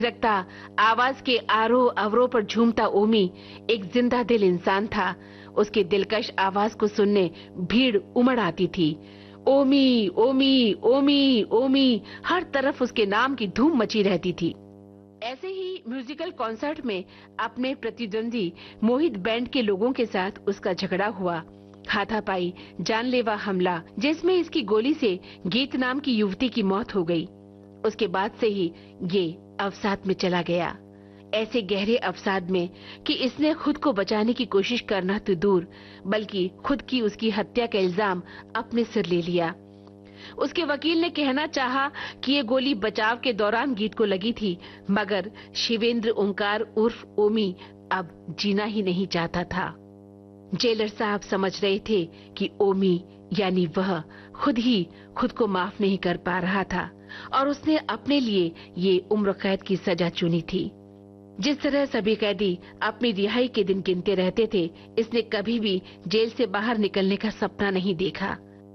रखता आवाज के आरोह अवरोह पर झूमता ओमी एक जिंदा दिल इंसान था। उसकी दिलकश आवाज को सुनने भीड़ उमड़ आती थी। ओमी ओमी ओमी ओमी, हर तरफ उसके नाम की धूम मची रहती थी। ऐसे ही म्यूजिकल कॉन्सर्ट में अपने प्रतिद्वंदी मोहित बैंड के लोगों के साथ उसका झगड़ा हुआ। हाथापाई, जानलेवा हमला, जिसमें इसकी गोली से गीत नाम की युवती की मौत हो गई। उसके बाद से ही ये अवसाद में चला गया, ऐसे गहरे अवसाद में कि इसने खुद को बचाने की कोशिश करना तो दूर, बल्कि खुद की उसकी हत्या का इल्जाम अपने सिर ले लिया। उसके वकील ने कहना चाहा कि ये गोली बचाव के दौरान गीत को लगी थी, मगर शिवेंद्र ओंकार उर्फ ओमी अब जीना ही नहीं चाहता था। जेलर साहब समझ रहे थे कि ओमी यानी वह खुद ही खुद को माफ नहीं कर पा रहा था और उसने अपने लिए ये उम्र कैद की सजा चुनी थी। जिस तरह सभी कैदी अपनी रिहाई के दिन गिनते रहते थे, इसने कभी भी जेल से बाहर निकलने का सपना नहीं देखा।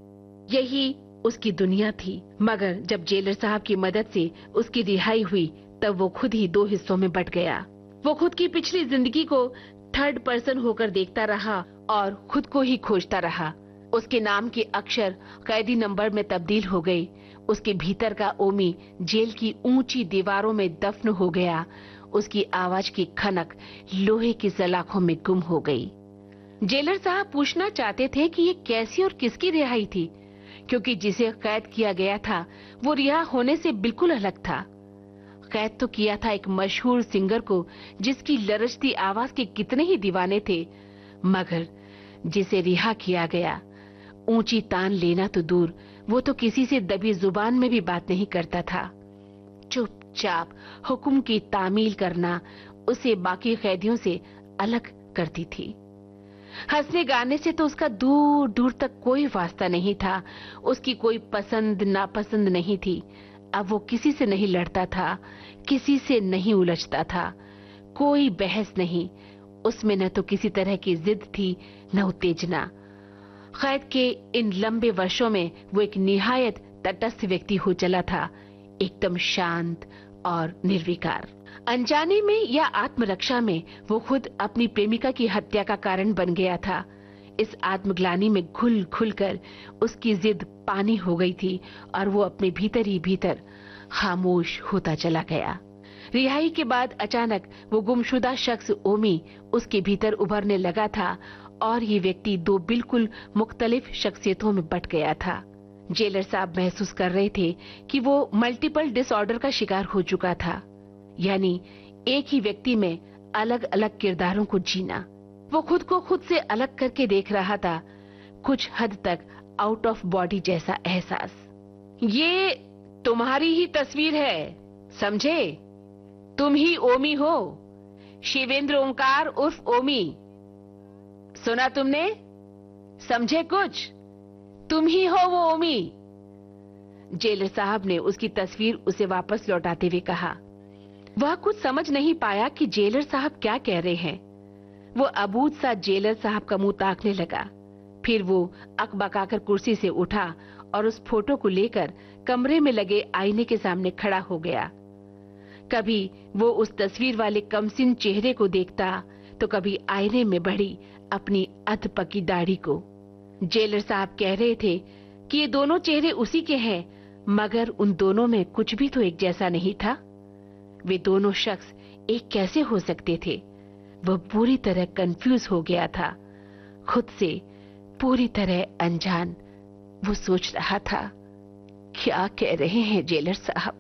यही उसकी दुनिया थी। मगर जब जेलर साहब की मदद से उसकी रिहाई हुई, तब वो खुद ही दो हिस्सों में बट गया। वो खुद की पिछली जिंदगी को थर्ड पर्सन होकर देखता रहा और खुद को ही खोजता रहा। उसके नाम के अक्षर कैदी नंबर में तब्दील हो गए। उसके भीतर का ओमी जेल की ऊंची दीवारों में दफन हो गया। उसकी आवाज की खनक लोहे की सलाखों में गुम हो गई। जेलर साहब पूछना चाहते थे कि ये कैसी और किसकी रिहाई थी, क्योंकि जिसे कैद किया गया था वो रिहा होने से बिल्कुल अलग था। कैद तो किया था एक मशहूर सिंगर को, जिसकी लरजती आवाज के कितने ही दीवाने थे, मगर जिसे रिहा किया गया, ऊंची तान लेना तो दूर, वो तो किसी से दबी जुबान में भी बात नहीं करता था। चुपचाप हुक्म की तामील करना उसे बाकी कैदियों से अलग करती थी। हंसने गाने से तो उसका दूर दूर तक कोई वास्ता नहीं था। उसकी कोई पसंद नापसंद नहीं थी। अब वो किसी से नहीं लड़ता था, किसी से नहीं उलझता था, कोई बहस नहीं। उसमें न तो किसी तरह की जिद थी, न उत्तेजना। कैद के इन लंबे वर्षों में वो एक निहायत तटस्थ व्यक्ति हो चला था, एकदम शांत और निर्विकार। अनजाने में या आत्मरक्षा में वो खुद अपनी प्रेमिका की हत्या का कारण बन गया था। इस आत्मग्लानि में घुल घुल कर उसकी जिद पानी हो गई थी और वो अपने भीतर ही भीतर खामोश होता चला गया। रिहाई के बाद अचानक वो गुमशुदा शख्स ओमी उसके भीतर उभरने लगा था और ये व्यक्ति दो बिल्कुल मुख्तलिफ शख्सियतों में बट गया था। जेलर साहब महसूस कर रहे थे कि वो मल्टीपल डिसऑर्डर का शिकार हो चुका था, यानी एक ही व्यक्ति में अलग अलग किरदारों को जीना। वो खुद को खुद से अलग करके देख रहा था, कुछ हद तक आउट ऑफ बॉडी जैसा एहसास। ये तुम्हारी ही तस्वीर है, समझे? तुम ही ओमी हो, शिवेंद्र ओंकार उर्फ ओमी। सुना तुमने? समझे कुछ? तुम ही हो वो ओमी। जेलर साहब ने उसकी तस्वीर उसे वापस लौटाते हुए कहा। वह कुछ समझ नहीं पाया कि जेलर साहब क्या कह रहे हैं। वो अबूझ सा जेलर साहब का मुंह ताकने लगा। फिर वो अकबकाकर कुर्सी से उठा और उस फोटो को लेकर कमरे में लगे आईने के सामने खड़ा हो गया। कभी वो उस तस्वीर वाले कमसिन चेहरे को देखता, तो कभी आईने में बढ़ी अपनी अधपकी दाढ़ी को। जेलर साहब कह रहे थे कि ये दोनों चेहरे उसी के हैं, मगर उन दोनों में कुछ भी तो एक जैसा नहीं था। वे दोनों शख्स एक कैसे हो सकते थे? वह पूरी तरह कंफ्यूज हो गया था, खुद से पूरी तरह अनजान। वो सोच रहा था, क्या कह रहे हैं जेलर साहब?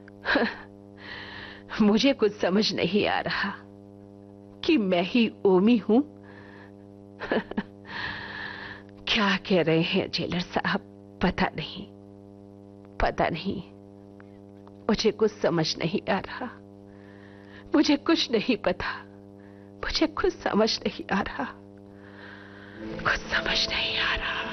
मुझे कुछ समझ नहीं आ रहा कि मैं ही ओमी हूं। क्या कह रहे हैं जेलर साहब? पता नहीं, पता नहीं। मुझे कुछ समझ नहीं आ रहा। मुझे कुछ नहीं पता। मुझे कुछ समझ नहीं आ रहा। कुछ समझ नहीं आ रहा।